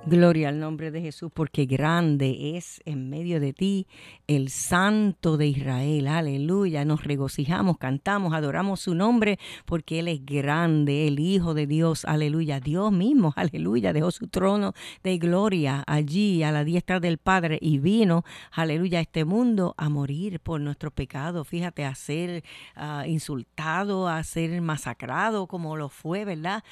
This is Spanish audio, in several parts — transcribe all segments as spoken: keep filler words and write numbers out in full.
Gloria al nombre de Jesús, porque grande es en medio de ti el Santo de Israel. Aleluya. Nos regocijamos, cantamos, adoramos su nombre, porque Él es grande, el Hijo de Dios. Aleluya. Dios mismo, aleluya, dejó su trono de gloria allí a la diestra del Padre y vino, aleluya, a este mundo a morir por nuestros pecados. Fíjate, a ser uh, insultado, a ser masacrado como lo fue, ¿verdad?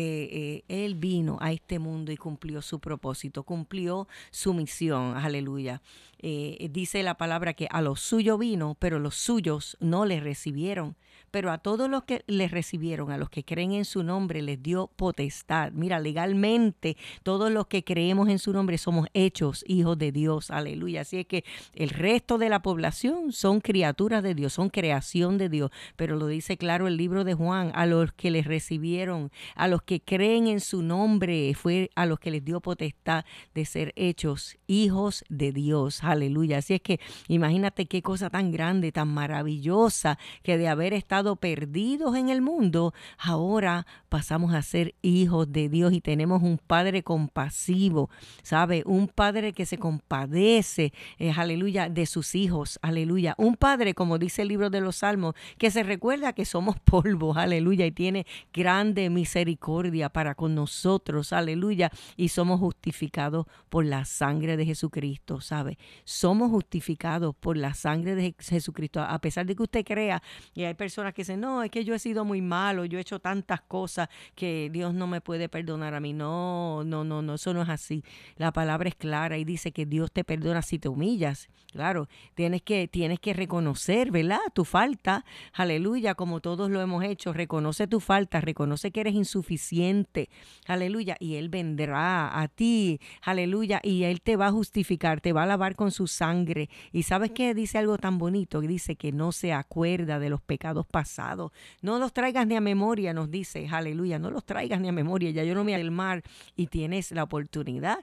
Eh, eh, él vino a este mundo y cumplió su propósito, cumplió su misión, aleluya. Eh, dice la palabra que a los suyos vino, pero los suyos no le recibieron. Pero a todos los que le recibieron, a los que creen en su nombre, les dio potestad. Mira, legalmente, todos los que creemos en su nombre somos hechos hijos de Dios, aleluya. Así es que el resto de la población son criaturas de Dios, son creación de Dios. Pero lo dice claro el libro de Juan, a los que les recibieron, a los que creen en su nombre, fue a los que les dio potestad de ser hechos hijos de Dios, aleluya. Así es que imagínate qué cosa tan grande, tan maravillosa, que de haber estado perdidos en el mundo, ahora pasamos a ser hijos de Dios y tenemos un Padre compasivo, ¿sabe? Un Padre que se compadece, eh, aleluya, de sus hijos, aleluya. Un Padre, como dice el libro de los Salmos, que se recuerda que somos polvo, aleluya, y tiene grande misericordia para con nosotros, aleluya, y somos justificados por la sangre de Jesucristo, ¿sabe? Somos justificados por la sangre de Jesucristo, a pesar de que usted crea, y hay personas que dicen, no, es que yo he sido muy malo, yo he hecho tantas cosas que Dios no me puede perdonar a mí. No, no, no, no, eso no es así. La palabra es clara y dice que Dios te perdona si te humillas. Claro, tienes que, tienes que reconocer, ¿verdad? Tu falta, aleluya, como todos lo hemos hecho. Reconoce tu falta, reconoce que eres insuficiente, aleluya, y Él vendrá a ti, aleluya, y Él te va a justificar, te va a lavar con su sangre. Y ¿sabes qué? Dice algo tan bonito, dice que no se acuerda de los pecados pasados. No los traigas ni a memoria, nos dice, aleluya, no los traigas ni a memoria, ya yo no me voy al mar, y tienes la oportunidad,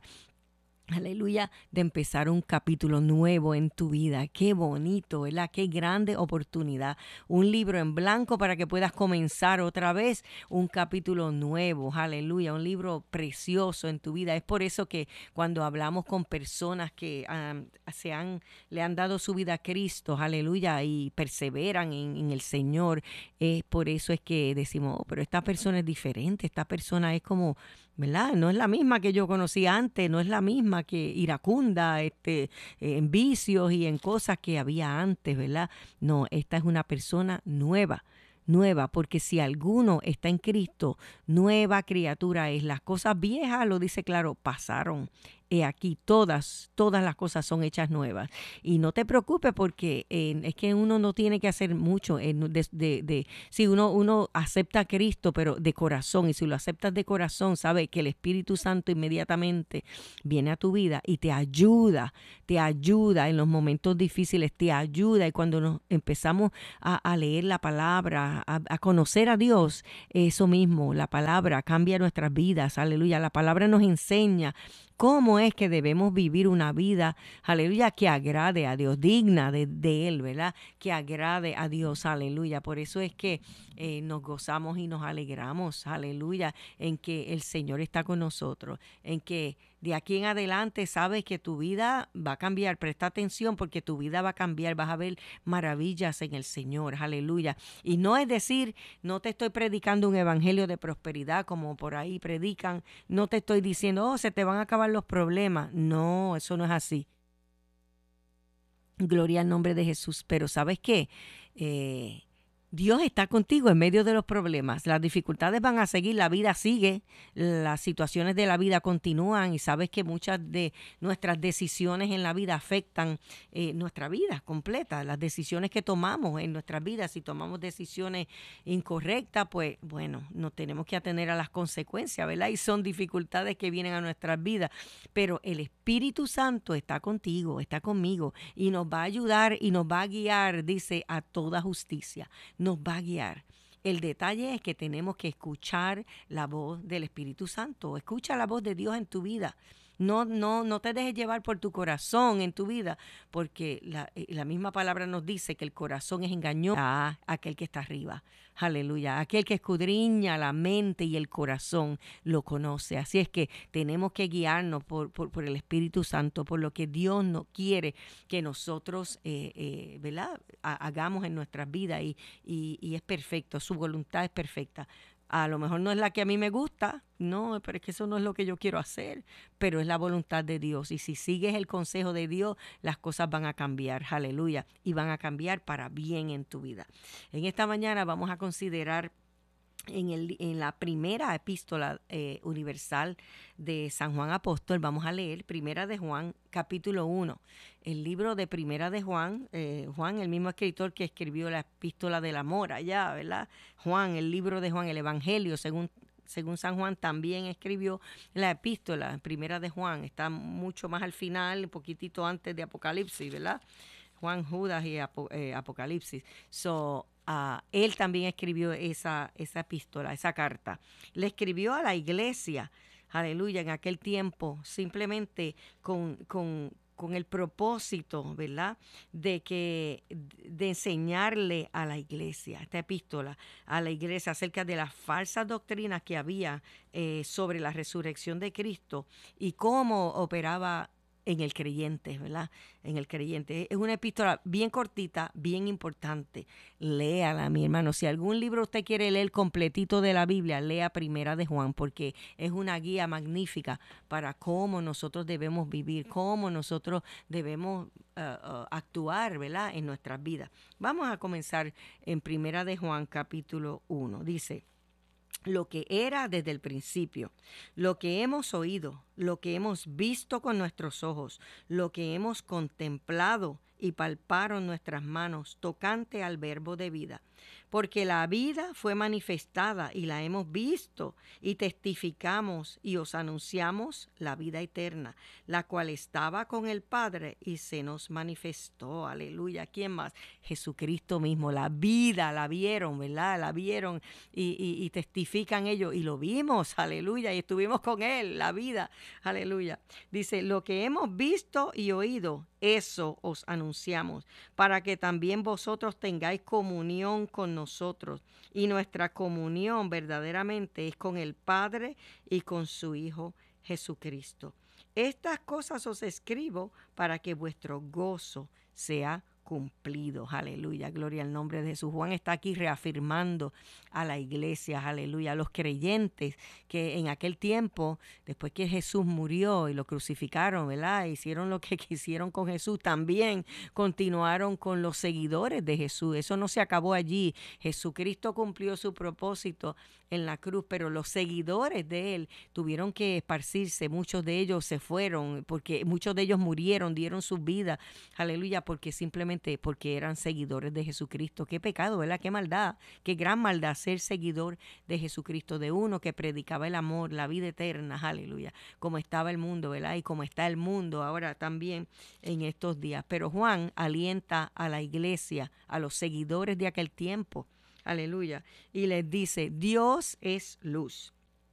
aleluya, de empezar un capítulo nuevo en tu vida. Qué bonito, ¿verdad? Qué grande oportunidad. Un libro en blanco para que puedas comenzar otra vez un capítulo nuevo. Aleluya, un libro precioso en tu vida. Es por eso que cuando hablamos con personas que um, se han, le han dado su vida a Cristo, aleluya, y perseveran en, en el Señor, es por eso es que decimos, oh, pero esta persona es diferente, esta persona es como, ¿verdad? No es la misma que yo conocí antes, no es la misma que iracunda este, en vicios y en cosas que había antes, ¿verdad? No, esta es una persona nueva, nueva, porque si alguno está en Cristo, nueva criatura es. Las cosas viejas, lo dice claro, pasaron. He aquí todas, todas las cosas son hechas nuevas. Y no te preocupes porque eh, es que uno no tiene que hacer mucho. Eh, de, de, de, si uno, uno acepta a Cristo, pero de corazón, y si lo aceptas de corazón, sabe que el Espíritu Santo inmediatamente viene a tu vida y te ayuda, te ayuda en los momentos difíciles, te ayuda. Y cuando nos empezamos a, a leer la palabra, a, a conocer a Dios, eso mismo, la palabra cambia nuestras vidas, aleluya. La palabra nos enseña cómo es que debemos vivir una vida, aleluya, que agrade a Dios, digna de, de Él, ¿verdad? Que agrade a Dios, aleluya. Por eso es que eh, nos gozamos y nos alegramos, aleluya, en que el Señor está con nosotros, en que de aquí en adelante sabes que tu vida va a cambiar. Presta atención porque tu vida va a cambiar, vas a ver maravillas en el Señor, aleluya. Y no es decir, no te estoy predicando un evangelio de prosperidad como por ahí predican, no te estoy diciendo, oh, se te van a acabar los problemas. No, eso no es así. Gloria al nombre de Jesús. Pero ¿sabes qué? Eh, Dios está contigo en medio de los problemas. Las dificultades van a seguir, la vida sigue, las situaciones de la vida continúan y sabes que muchas de nuestras decisiones en la vida afectan eh, nuestra vida completa. Las decisiones que tomamos en nuestras vidas, si tomamos decisiones incorrectas, pues bueno, nos tenemos que atener a las consecuencias, ¿verdad? Y son dificultades que vienen a nuestras vidas. Pero el Espíritu Santo está contigo, está conmigo y nos va a ayudar y nos va a guiar, dice, a toda justicia. Nos va a guiar. El detalle es que tenemos que escuchar la voz del Espíritu Santo. Escucha la voz de Dios en tu vida. No, no, no te dejes llevar por tu corazón en tu vida, porque la, la misma palabra nos dice que el corazón es engañoso a aquel que está arriba. Aleluya. Aquel que escudriña la mente y el corazón lo conoce. Así es que tenemos que guiarnos por, por, por el Espíritu Santo, por lo que Dios nos quiere que nosotros eh, eh, ¿verdad? hagamos en nuestras vidas y, y, y es perfecto, su voluntad es perfecta. A lo mejor no es la que a mí me gusta, no, pero es que eso no es lo que yo quiero hacer, pero es la voluntad de Dios. Y si sigues el consejo de Dios, las cosas van a cambiar, aleluya, y van a cambiar para bien en tu vida. En esta mañana vamos a considerar En, el, en la primera epístola eh, universal de San Juan Apóstol, vamos a leer Primera de Juan, capítulo uno. El libro de Primera de Juan, eh, Juan, el mismo escritor que escribió la epístola del amor allá, ¿verdad? Juan, el libro de Juan, el Evangelio, según, según San Juan, también escribió la epístola, Primera de Juan. Está mucho más al final, un poquitito antes de Apocalipsis, ¿verdad? Juan, Judas y Apo, eh, Apocalipsis. So, Uh, él también escribió esa, esa epístola, esa carta. Le escribió a la iglesia, aleluya, en aquel tiempo, simplemente con, con, con el propósito, ¿verdad?, de que de enseñarle a la iglesia, esta epístola, a la iglesia acerca de las falsas doctrinas que había eh, sobre la resurrección de Cristo y cómo operaba en el creyente, ¿verdad? En el creyente. Es una epístola bien cortita, bien importante. Léala, mi hermano. Si algún libro usted quiere leer completito de la Biblia, lea Primera de Juan, porque es una guía magnífica para cómo nosotros debemos vivir, cómo nosotros debemos uh, uh, actuar, ¿verdad?, en nuestras vidas. Vamos a comenzar en Primera de Juan, capítulo uno. Dice: lo que era desde el principio, lo que hemos oído, lo que hemos visto con nuestros ojos, lo que hemos contemplado y palparon nuestras manos tocante al verbo de vida. Porque la vida fue manifestada y la hemos visto y testificamos y os anunciamos la vida eterna, la cual estaba con el Padre y se nos manifestó. Aleluya. ¿Quién más? Jesucristo mismo. La vida la vieron, ¿verdad? La vieron y, y, y testifican ellos y lo vimos. Aleluya. Y estuvimos con Él, la vida. Aleluya. Dice: lo que hemos visto y oído, eso os anunciamos, para que también vosotros tengáis comunión con nosotros. Y nuestra comunión verdaderamente es con el Padre y con su Hijo Jesucristo. Estas cosas os escribo para que vuestro gozo sea cumplido. Aleluya, gloria al nombre de Jesús. Juan está aquí reafirmando a la iglesia, aleluya, a los creyentes que en aquel tiempo, después que Jesús murió y lo crucificaron, ¿verdad?, hicieron lo que quisieron con Jesús, también continuaron con los seguidores de Jesús. Eso no se acabó allí. Jesucristo cumplió su propósito en la cruz, pero los seguidores de él tuvieron que esparcirse. Muchos de ellos se fueron, porque muchos de ellos murieron, dieron su vida, aleluya, porque simplemente porque eran seguidores de Jesucristo. Qué pecado, ¿verdad? Qué maldad, qué gran maldad ser seguidor de Jesucristo, de uno que predicaba el amor, la vida eterna, aleluya, como estaba el mundo, ¿verdad? Y como está el mundo ahora también en estos días. Pero Juan alienta a la iglesia, a los seguidores de aquel tiempo, aleluya, y les dice: Dios es luz.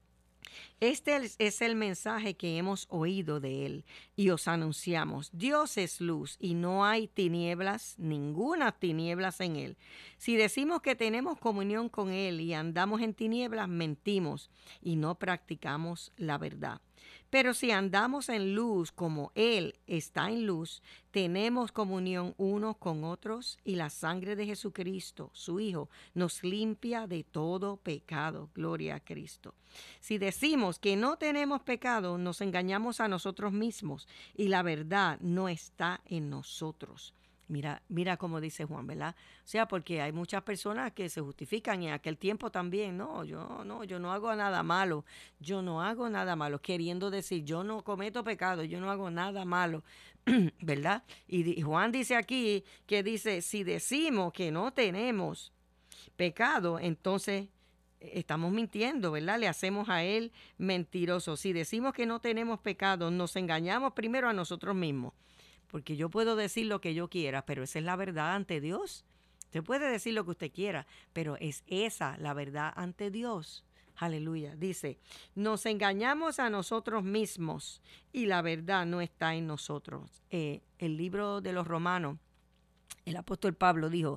Este es el mensaje que hemos oído de él y os anunciamos. Dios es luz y no hay tinieblas, ninguna tinieblas en él. Si decimos que tenemos comunión con él y andamos en tinieblas, mentimos y no practicamos la verdad. Pero si andamos en luz como Él está en luz, tenemos comunión unos con otros y la sangre de Jesucristo, su Hijo, nos limpia de todo pecado. Gloria a Cristo. Si decimos que no tenemos pecado, nos engañamos a nosotros mismos y la verdad no está en nosotros. Mira, mira cómo dice Juan, ¿verdad? O sea, porque hay muchas personas que se justifican y en aquel tiempo también, no, yo no, yo no hago nada malo, yo no hago nada malo, queriendo decir, yo no cometo pecado, yo no hago nada malo, ¿verdad? Y Juan dice aquí que dice, si decimos que no tenemos pecado, entonces estamos mintiendo, ¿verdad? Le hacemos a él mentiroso. Si decimos que no tenemos pecado, nos engañamos primero a nosotros mismos. Porque yo puedo decir lo que yo quiera, pero esa es la verdad ante Dios. Usted puede decir lo que usted quiera, pero es esa la verdad ante Dios. Aleluya. Dice, nos engañamos a nosotros mismos y la verdad no está en nosotros. Eh, el libro de los Romanos, el apóstol Pablo dijo,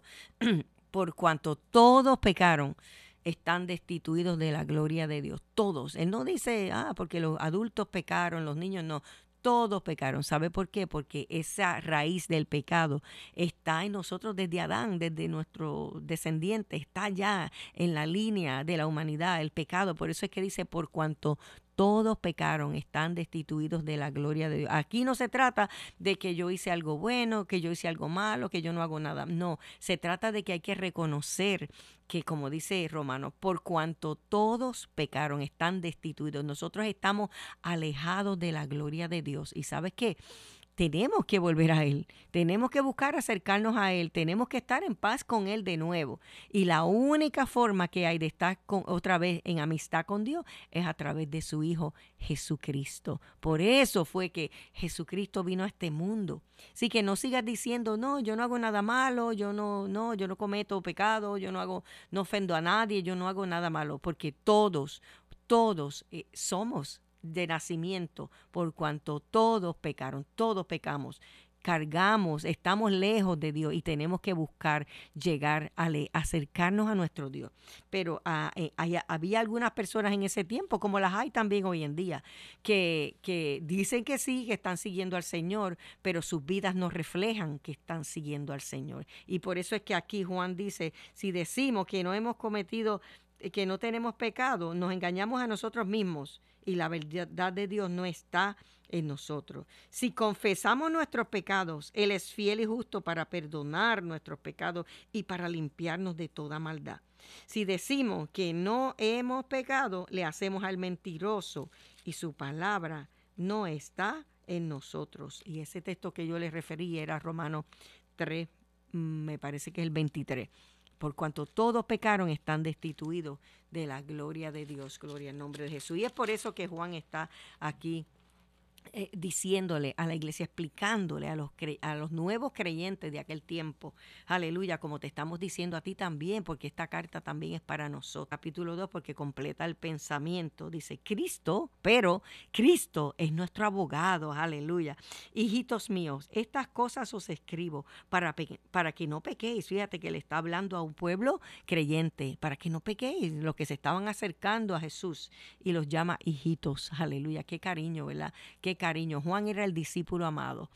por cuanto todos pecaron, están destituidos de la gloria de Dios. Todos. Él no dice, ah, porque los adultos pecaron, los niños no. Todos pecaron. ¿Sabe por qué? Porque esa raíz del pecado está en nosotros desde Adán, desde nuestro descendiente, está ya en la línea de la humanidad, el pecado. Por eso es que dice, por cuanto todos pecaron, están destituidos de la gloria de Dios. Aquí no se trata de que yo hice algo bueno, que yo hice algo malo, que yo no hago nada. No, se trata de que hay que reconocer que, como dice Romano, por cuanto todos pecaron, están destituidos. Nosotros estamos alejados de la gloria de Dios. ¿Y sabes qué? Tenemos que volver a Él, tenemos que buscar acercarnos a Él, tenemos que estar en paz con Él de nuevo. Y la única forma que hay de estar con, otra vez en amistad con Dios es a través de su Hijo Jesucristo. Por eso fue que Jesucristo vino a este mundo. Así que no sigas diciendo, no, yo no hago nada malo, yo no, no, yo no cometo pecado, yo no hago, no ofendo a nadie, yo no hago nada malo, porque todos, todos eh, somos de nacimiento, por cuanto todos pecaron, todos pecamos, cargamos, estamos lejos de Dios y tenemos que buscar llegar a le, acercarnos a nuestro Dios. Pero uh, eh, hay, había algunas personas en ese tiempo, como las hay también hoy en día, que, que dicen que sí, que están siguiendo al Señor, pero sus vidas no reflejan que están siguiendo al Señor. Y por eso es que aquí Juan dice, si decimos que no hemos cometido, que no tenemos pecado, nos engañamos a nosotros mismos y la verdad de Dios no está en nosotros. Si confesamos nuestros pecados, Él es fiel y justo para perdonar nuestros pecados y para limpiarnos de toda maldad. Si decimos que no hemos pecado, le hacemos al mentiroso y su palabra no está en nosotros. Y ese texto que yo les referí era Romanos tres, me parece que es el veintitrés. Por cuanto todos pecaron, están destituidos de la gloria de Dios. Gloria al nombre de Jesús. Y es por eso que Juan está aquí eh, diciéndole a la iglesia, explicándole a los, cre- a los nuevos creyentes de aquel tiempo, aleluya, como te estamos diciendo a ti también, porque esta carta también es para nosotros. Capítulo dos, porque completa el pensamiento, dice Cristo, pero Cristo es nuestro abogado, aleluya. Hijitos míos, estas cosas os escribo para, pe- para que no pequéis. Fíjate que le está hablando a un pueblo creyente, para que no pequéis, los que se estaban acercando a Jesús, y los llama hijitos, aleluya. Qué cariño, ¿verdad? Qué cariño. Juan era el discípulo amado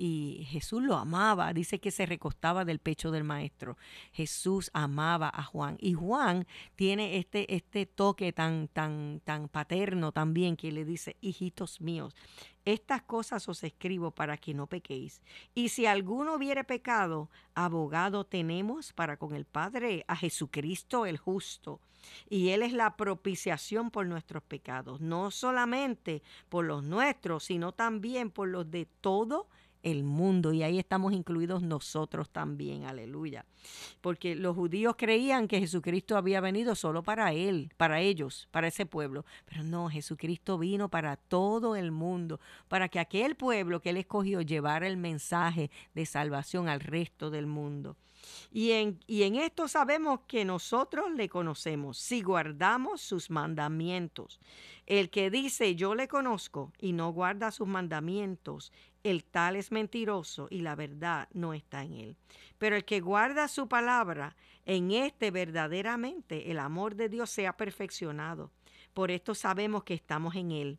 y Jesús lo amaba. Dice que se recostaba del pecho del maestro. Jesús amaba a Juan y Juan tiene este, este toque tan, tan, tan paterno también, que le dice, hijitos míos, estas cosas os escribo para que no pequéis. Y si alguno hubiere pecado, abogado tenemos para con el Padre, a Jesucristo el justo. Y Él es la propiciación por nuestros pecados, no solamente por los nuestros, sino también por los de todo el mundo. Y ahí estamos incluidos nosotros también, aleluya. Porque los judíos creían que Jesucristo había venido solo para él, para ellos, para ese pueblo. Pero no, Jesucristo vino para todo el mundo, para que aquel pueblo que Él escogió llevara el mensaje de salvación al resto del mundo. Y en, y en esto sabemos que nosotros le conocemos, si guardamos sus mandamientos. El que dice yo le conozco y no guarda sus mandamientos, el tal es mentiroso y la verdad no está en él. Pero el que guarda su palabra, en este verdaderamente el amor de Dios sea perfeccionado. Por esto sabemos que estamos en él.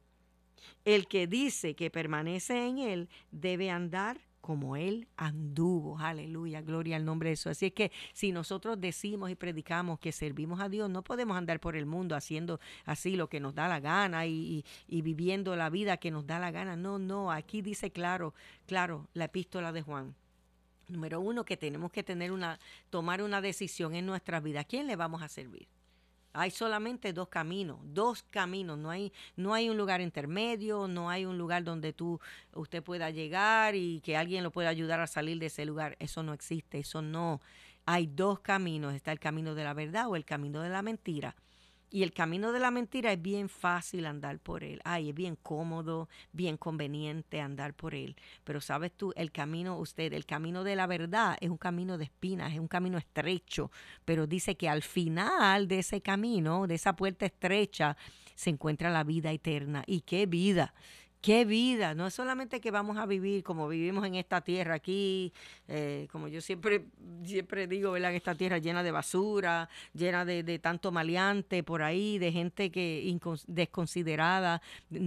El que dice que permanece en él debe andar como Él anduvo. Aleluya, gloria al nombre de Jesús. Así es que si nosotros decimos y predicamos que servimos a Dios, no podemos andar por el mundo haciendo así lo que nos da la gana y, y, y viviendo la vida que nos da la gana. No, no, aquí dice claro, claro, la epístola de Juan. Número uno, que tenemos que tener una, tomar una decisión en nuestra vida. ¿A quién le vamos a servir? Hay solamente dos caminos, dos caminos, no hay, no hay un lugar intermedio, no hay un lugar donde tú, usted pueda llegar y que alguien lo pueda ayudar a salir de ese lugar. Eso no existe, eso no. Hay dos caminos, está el camino de la verdad o el camino de la mentira. Y el camino de la mentira es bien fácil andar por él. Ay, es bien cómodo, bien conveniente andar por él. Pero sabes tú, el camino, usted, el camino de la verdad es un camino de espinas, es un camino estrecho. Pero dice que al final de ese camino, de esa puerta estrecha, se encuentra la vida eterna. ¿Y qué vida? ¡Qué vida! No es solamente que vamos a vivir como vivimos en esta tierra aquí, eh, como yo siempre, siempre digo, ¿verdad? En esta tierra llena de basura, llena de, de tanto maleante por ahí, de gente que incons- desconsiderada.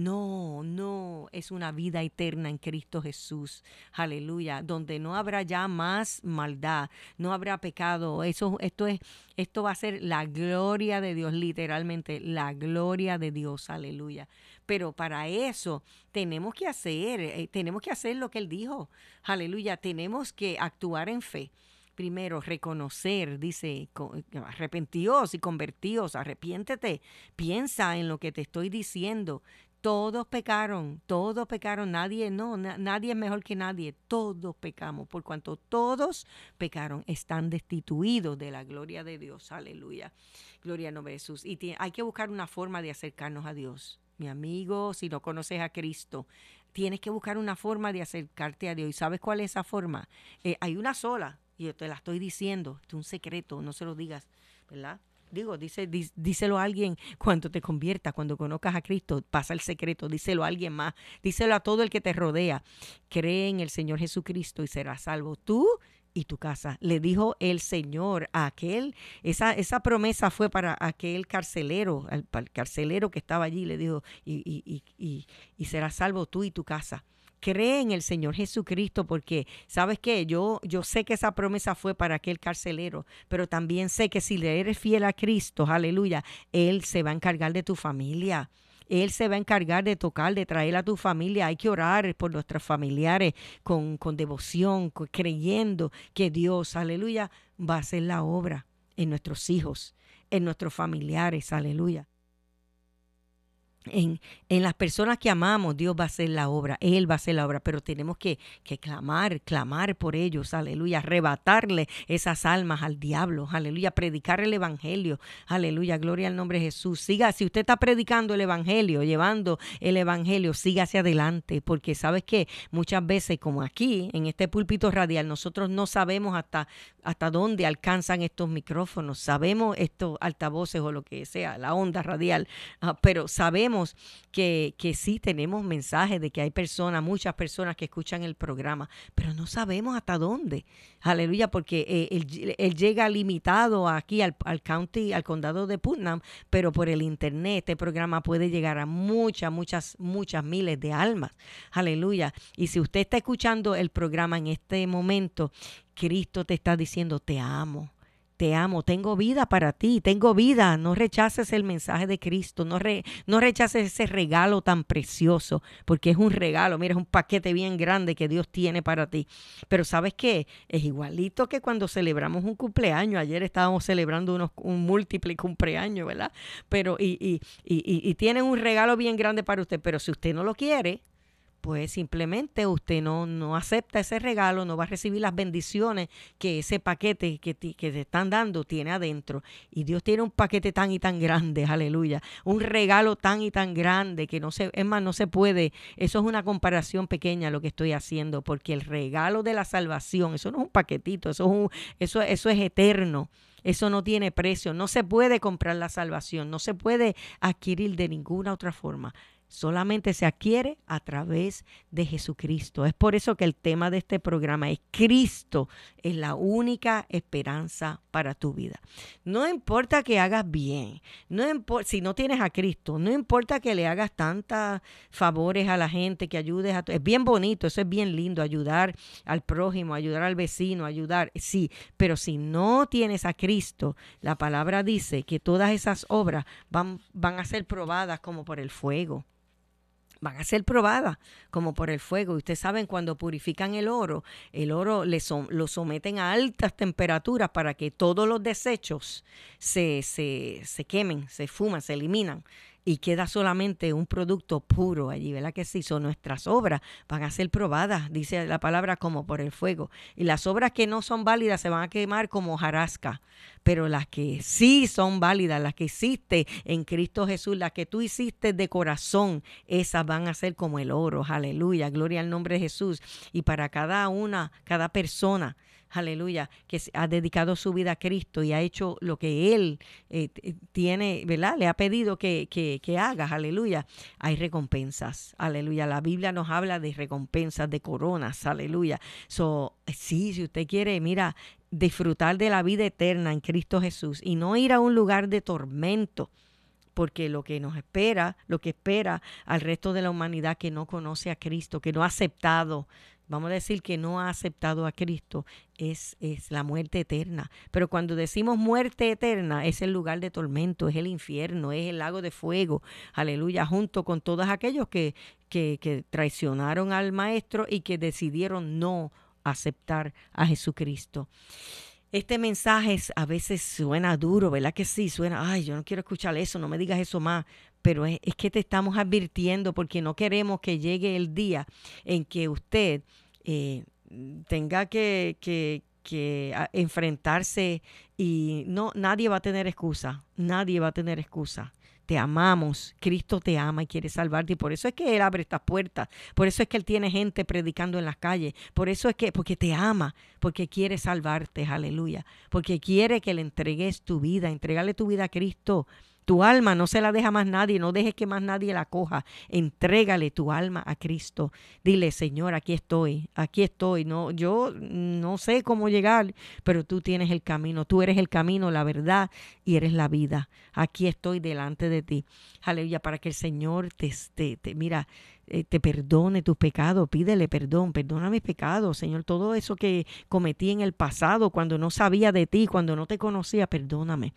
No, no, es una vida eterna en Cristo Jesús. Aleluya. Donde no habrá ya más maldad, no habrá pecado. Eso, esto es, esto va a ser la gloria de Dios, literalmente, la gloria de Dios. Aleluya. Pero para eso tenemos que hacer, eh, tenemos que hacer lo que él dijo. Aleluya, tenemos que actuar en fe. Primero, reconocer, dice, arrepentíos y convertíos, arrepiéntete, piensa en lo que te estoy diciendo. Todos pecaron, todos pecaron, nadie, no, na, nadie es mejor que nadie, todos pecamos, por cuanto todos pecaron, están destituidos de la gloria de Dios, aleluya, gloria al nombre de Jesús. Y t- hay que buscar una forma de acercarnos a Dios. Mi amigo, si no conoces a Cristo, tienes que buscar una forma de acercarte a Dios. ¿Y sabes cuál es esa forma? Eh, hay una sola, y yo te la estoy diciendo, es un secreto, no se lo digas, ¿verdad? Digo, dice, dí, díselo a alguien cuando te conviertas, cuando conozcas a Cristo, pasa el secreto, díselo a alguien más, díselo a todo el que te rodea. Cree en el Señor Jesucristo y serás salvo tú y tu casa. Le dijo el Señor a aquel, esa, esa promesa fue para aquel carcelero, al, para el carcelero que estaba allí, le dijo, y, y, y, y, y serás salvo tú y tu casa. Cree en el Señor Jesucristo porque, ¿sabes qué? Yo, yo sé que esa promesa fue para aquel carcelero, pero también sé que si le eres fiel a Cristo, aleluya, Él se va a encargar de tu familia. Él se va a encargar de tocar, de traer a tu familia. Hay que orar por nuestros familiares con, con devoción, con, creyendo que Dios, aleluya, va a hacer la obra en nuestros hijos, en nuestros familiares, aleluya. En, en las personas que amamos, Dios va a hacer la obra, Él va a hacer la obra, pero tenemos que, que clamar, clamar por ellos, aleluya, arrebatarle esas almas al diablo, aleluya, predicar el evangelio, aleluya, gloria al nombre de Jesús. Siga, si usted está predicando el evangelio, llevando el evangelio, siga hacia adelante, porque sabes que muchas veces, como aquí, en este púlpito radial, nosotros no sabemos hasta, hasta dónde alcanzan estos micrófonos, sabemos estos altavoces o lo que sea, la onda radial, uh, pero sabemos Que, que sí tenemos mensajes de que hay personas, muchas personas que escuchan el programa, pero no sabemos hasta dónde. Aleluya, porque eh, él, él llega limitado aquí al, al county, al condado de Putnam, pero por el internet este programa puede llegar a muchas, muchas, muchas miles de almas. Aleluya. Y si usted está escuchando el programa en este momento, Cristo te está diciendo, te amo. Te amo, tengo vida para ti, tengo vida. No rechaces el mensaje de Cristo, no, re, no rechaces ese regalo tan precioso, porque es un regalo, mira, es un paquete bien grande que Dios tiene para ti. Pero ¿sabes qué? Es igualito que cuando celebramos un cumpleaños. Ayer estábamos celebrando unos, un múltiple cumpleaños, ¿verdad? Pero y, y, y, y, y tienen un regalo bien grande para usted, pero si usted no lo quiere, pues simplemente usted no, no acepta ese regalo, no va a recibir las bendiciones que ese paquete que te, que te están dando tiene adentro. Y Dios tiene un paquete tan y tan grande, aleluya, un regalo tan y tan grande que no se, es más, no se puede, eso es una comparación pequeña lo que estoy haciendo, porque el regalo de la salvación, eso no es un paquetito, eso es, un, eso, eso es eterno. Eso no tiene precio, no se puede comprar la salvación, no se puede adquirir de ninguna otra forma. Solamente se adquiere a través de Jesucristo. Es por eso que el tema de este programa es Cristo es la única esperanza para tu vida. No importa que hagas bien, no importa, si no tienes a Cristo, no importa que le hagas tantos favores a la gente, que ayudes a... Es bien bonito, eso es bien lindo, ayudar al prójimo, ayudar al vecino, ayudar, sí, pero si no tienes a Cristo, la palabra dice que todas esas obras van, van a ser probadas como por el fuego. Van a ser probadas como por el fuego. Y ustedes saben, cuando purifican el oro, el oro le som- lo someten a altas temperaturas para que todos los desechos se, se, se quemen, se fuman, se eliminan. y queda solamente un producto puro allí, ¿verdad que sí? Son nuestras obras, van a ser probadas, dice la palabra, como por el fuego. Y las obras que no son válidas se van a quemar como hojarasca, pero las que sí son válidas, las que hiciste en Cristo Jesús, las que tú hiciste de corazón, esas van a ser como el oro, aleluya, gloria al nombre de Jesús. Y para cada una, cada persona, aleluya, que ha dedicado su vida a Cristo y ha hecho lo que Él eh, tiene, ¿verdad? Le ha pedido que, que, que hagas, aleluya. Hay recompensas, aleluya. La Biblia nos habla de recompensas, de coronas, aleluya. So, sí, si usted quiere, mira, disfrutar de la vida eterna en Cristo Jesús y no ir a un lugar de tormento, porque lo que nos espera, lo que espera al resto de la humanidad que no conoce a Cristo, que no ha aceptado, vamos a decir que no ha aceptado a Cristo, es, es la muerte eterna. Pero cuando decimos muerte eterna, es el lugar de tormento, es el infierno, es el lago de fuego, aleluya, junto con todos aquellos que, que, que traicionaron al Maestro y que decidieron no aceptar a Jesucristo. Este mensaje es, a veces suena duro, ¿verdad que sí? Suena, ay, yo no quiero escuchar eso, no me digas eso más. Pero es, es que te estamos advirtiendo porque no queremos que llegue el día en que usted eh, tenga que, que, que enfrentarse y no, nadie va a tener excusa, nadie va a tener excusa. Te amamos, Cristo te ama y quiere salvarte y por eso es que Él abre estas puertas, por eso es que Él tiene gente predicando en las calles, por eso es que, porque te ama, porque quiere salvarte, aleluya, porque quiere que le entregues tu vida, entregarle tu vida a Cristo. Tu alma no se la deja más nadie, no dejes que más nadie la coja. Entrégale tu alma a Cristo. Dile, Señor, aquí estoy, aquí estoy. No, yo no sé cómo llegar, pero tú tienes el camino. Tú eres el camino, la verdad y eres la vida. Aquí estoy delante de ti. Aleluya, para que el Señor te, te, te mira, eh, te perdone tus pecados. Pídele perdón, perdona mis pecados, Señor. Todo eso que cometí en el pasado, cuando no sabía de ti, cuando no te conocía, perdóname.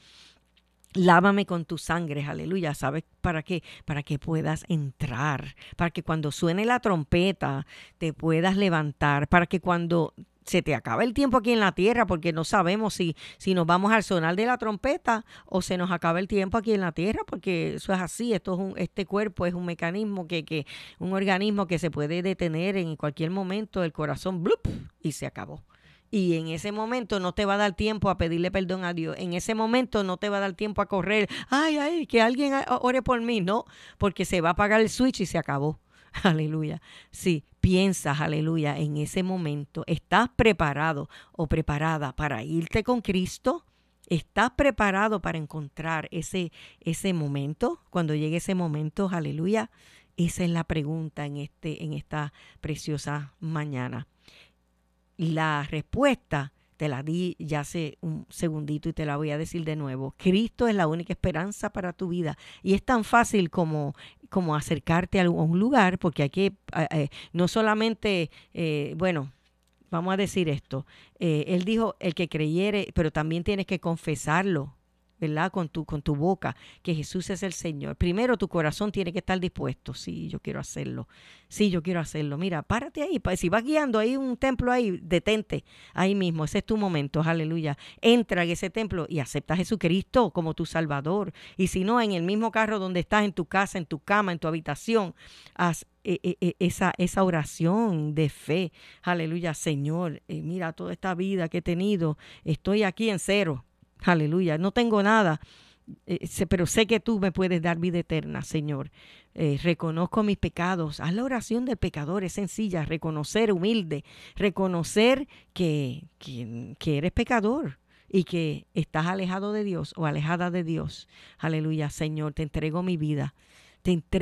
Lávame con tu sangre, aleluya. ¿Sabes para qué? Para que puedas entrar, para que cuando suene la trompeta te puedas levantar, para que cuando se te acabe el tiempo aquí en la tierra, porque no sabemos si, si nos vamos al sonar de la trompeta o se nos acaba el tiempo aquí en la tierra, porque eso es así. Esto es un, este cuerpo es un mecanismo, que, que un organismo que se puede detener en cualquier momento, el corazón, ¡blup!, y se acabó. Y en ese momento no te va a dar tiempo a pedirle perdón a Dios. En ese momento no te va a dar tiempo a correr. Ay, ay, que alguien ore por mí. No, porque se va a apagar el switch y se acabó. Aleluya. Sí, piensas, aleluya, en ese momento. ¿Estás preparado o preparada para irte con Cristo? ¿Estás preparado para encontrar ese, ese momento? Cuando llegue ese momento, aleluya. Esa es la pregunta en, este, en esta preciosa mañana. Y la respuesta te la di ya hace un segundito y te la voy a decir de nuevo. Cristo es la única esperanza para tu vida. Y es tan fácil como, como acercarte a un lugar, porque hay que, eh, no solamente, eh, bueno, vamos a decir esto. Eh, él dijo, el que creyere, pero también tienes que confesarlo, ¿verdad? Con tu, con tu boca, que Jesús es el Señor. Primero tu corazón tiene que estar dispuesto. Sí, yo quiero hacerlo. Sí, yo quiero hacerlo. Mira, párate ahí. Si vas guiando, hay un templo ahí, detente ahí mismo. Ese es tu momento, aleluya. Entra en ese templo y acepta a Jesucristo como tu Salvador. Y si no, en el mismo carro donde estás, en tu casa, en tu cama, en tu habitación, haz eh, eh, esa, esa oración de fe. Aleluya, Señor, eh, mira toda esta vida que he tenido. Estoy aquí en cero. Aleluya, no tengo nada, eh, sé, pero sé que tú me puedes dar vida eterna, Señor. Eh, reconozco mis pecados. Haz la oración del pecador, es sencilla. Reconocer, humilde, reconocer que, que, que eres pecador y que estás alejado de Dios o alejada de Dios. Aleluya, Señor, te entrego mi vida. Te entrego